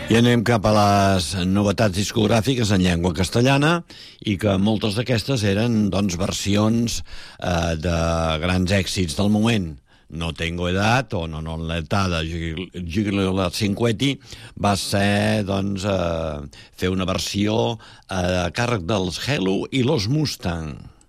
I anem cap a les novetats discogràfiques en llengua castellana i que moltes d'aquestes eren doncs, versions de grans èxits del moment. No tengo edad o no l'età de Giglio Cinquetti va ser doncs, fer una versió a càrrec dels Hello i los Mustang.